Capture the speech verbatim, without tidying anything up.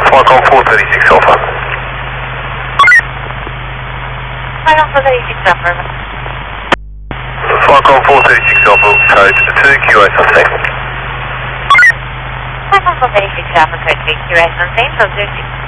Falcon four thirty-six Alpha. Falcon four thirty-six Alpha. Falcon four thirty-six Alpha, code two Q A sustain. Falcon four thirty-six Alpha, code two Q A sustain, so zero six.